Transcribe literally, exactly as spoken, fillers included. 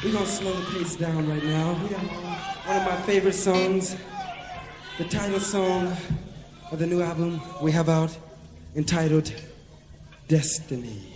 We're gonna slow the pace down right now. We got one of my favorite songs, the title song of the new album we have out, entitled Destiny.